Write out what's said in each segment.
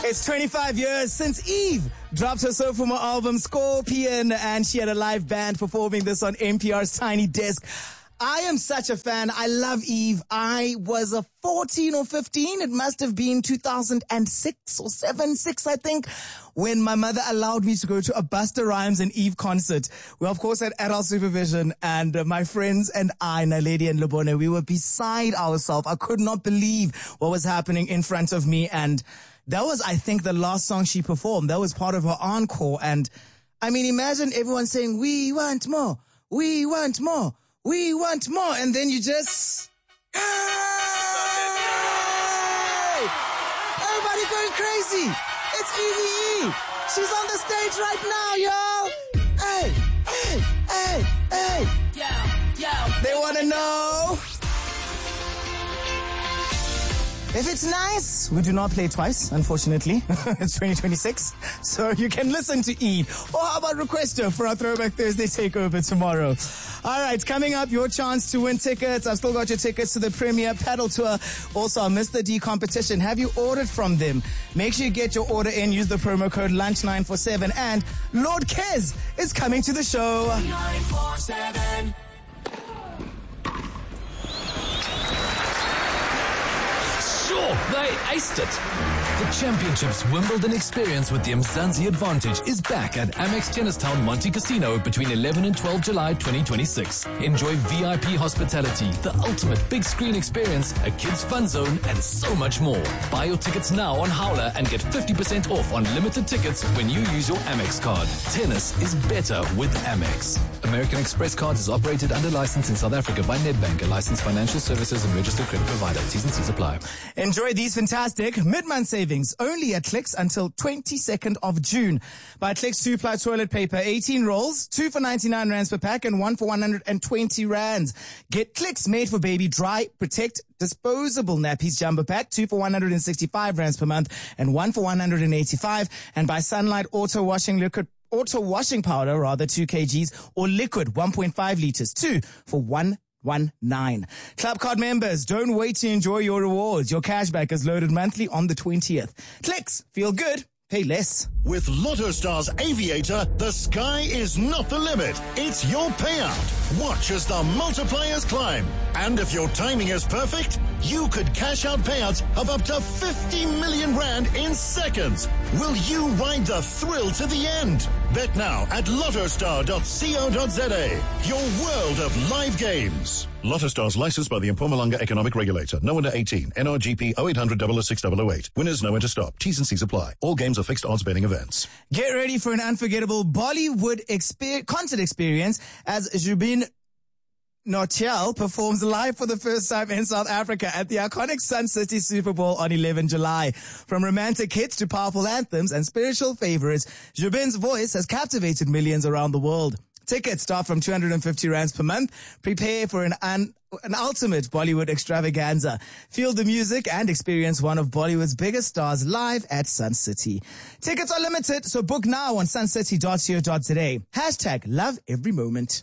It's 25 years since Eve dropped her sophomore album Scorpion, and she had a live band performing this on NPR's Tiny Desk. I am such a fan. I love Eve. I was a 14 or 15. It must have been 2006 or 6, I think, when my mother allowed me to go to a Busta Rhymes and Eve concert. We, of course, had adult supervision, and my friends and I, Naledi and Lebone, we were beside ourselves. I could not believe what was happening in front of me. And that was, I think, the last song she performed. That was part of her encore. And I mean, imagine everyone saying, "We want more. We want more. We want more," and then you just, hey! Everybody going crazy. It's EVE. She's on the stage right now, yo. Hey, hey, hey, hey. They want to know if it's nice. We do not play twice, unfortunately. It's 2026, so you can listen to Eve. Or how about request her for our Throwback Thursday takeover tomorrow? All right, coming up, your chance to win tickets. I've still got your tickets to the Premier Paddle Tour. Also, our Mr. D competition. Have you ordered from them? Make sure you get your order in. Use the promo code LUNCH947. And Lord Kez is coming to the show. 947. Sure, they aced it. The Championships Wimbledon experience with the Mzansi Advantage is back at Amex Tennistown Monte Casino between 11 and 12 July 2026. Enjoy VIP hospitality, the ultimate big screen experience, a kids fun zone, and so much more. Buy your tickets now on Howler and get 50% off on limited tickets when you use your Amex card. Tennis is better with Amex. American Express Cards is operated under license in South Africa by Nedbank, a licensed financial services and registered credit provider. T's and C's apply. Enjoy these fantastic mid-month savings only at Clicks until 22nd of June. Buy Clicks 2-ply toilet paper, 18 rolls, 2 for 99 rands per pack and 1 for 120 rands. Get Clicks made for baby dry, protect, disposable nappies jumbo pack, 2 for 165 rands per month and 1 for 185. And buy Sunlight auto washing powder, 2 kgs, or liquid 1.5 liters, 2 for 119. Club card members, don't wait to enjoy your rewards. Your cashback is loaded monthly on the 20th. Clicks, feel good, pay less. With LottoStar's Aviator, the sky is not the limit. It's your payout. Watch as the multipliers climb. And if your timing is perfect, you could cash out payouts of up to 50 million rand in seconds. Will you ride the thrill to the end? Bet now at lottostar.co.za. Your world of live games. LottoStar's licensed by the Mpumalanga Economic Regulator. No under 18. NRGP 0800 006 Winners know when to stop. T's and C's apply. All games are fixed odds betting events. Get ready for an unforgettable Bollywood concert experience as Jubin Nautiyal performs live for the first time in South Africa at the iconic Sun City Super Bowl on 11 July. From romantic hits to powerful anthems and spiritual favorites, Jubin's voice has captivated millions around the world. Tickets start from 250 rands per month. Prepare for an ultimate Bollywood extravaganza. Feel the music and experience one of Bollywood's biggest stars live at Sun City. Tickets are limited, so book now on suncity.co.za. #love every moment.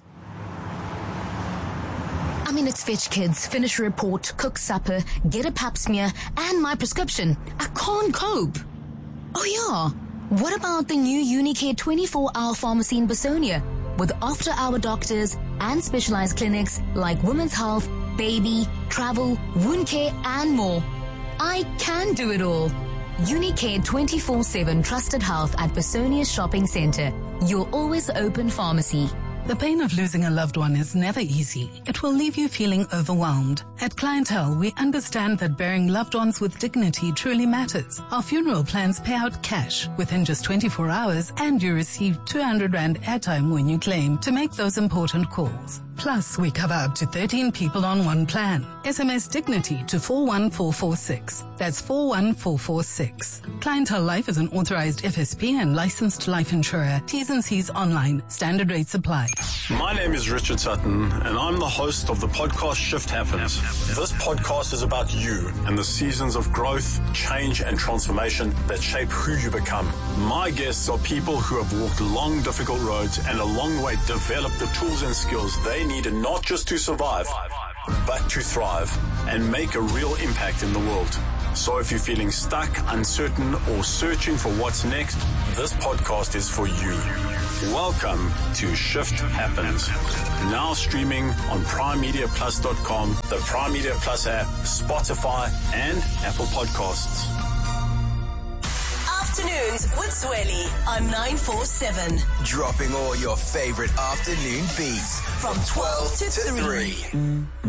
It's Fetch Kids, finish a report, cook supper, get a pap smear, and my prescription. I can't cope. Oh yeah, what about the new Unicare 24-hour pharmacy in Besonia? With after-hour doctors and specialized clinics like women's health, baby, travel, wound care, and more. I can do it all. Unicare 24/7 trusted health at Besonia Shopping Center. Your always open pharmacy. The pain of losing a loved one is never easy. It will leave you feeling overwhelmed. At Clientele, we understand that burying loved ones with dignity truly matters. Our funeral plans pay out cash within just 24 hours, and you receive 200 Rand airtime when you claim to make those important calls. Plus, we cover up to 13 people on one plan. SMS Dignity to 41446. That's 41446. Clientele Life is an authorized FSP and licensed life insurer. T's and C's online. Standard rates apply. My name is Richard Sutton, and I'm the host of the podcast Shift Happens. This podcast is about you and the seasons of growth, change, and transformation that shape who you become. My guests are people who have walked long, difficult roads and along the way developed the tools and skills they needed not just to survive, but to thrive and make a real impact in the world. So if you're feeling stuck, uncertain, or searching for what's next, this podcast is for you. Welcome to Shift Happens. Now streaming on PrimeMediaPlus.com, the Prime Media Plus app, Spotify, and Apple Podcasts. Afternoons with Zweli on 947. Dropping all your favorite afternoon beats From 12 to 3.